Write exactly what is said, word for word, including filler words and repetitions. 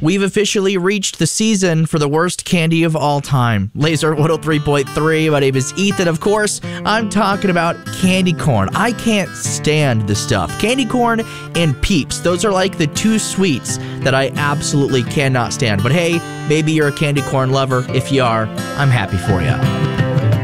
we've officially reached the season for the worst candy of all time. Laser one oh three point three, my name is Ethan. Of course, I'm talking about candy corn. I can't stand the stuff. Candy corn and Peeps, those are like the two sweets that I absolutely cannot stand. But hey, maybe you're a candy corn lover. If you are, I'm happy for you.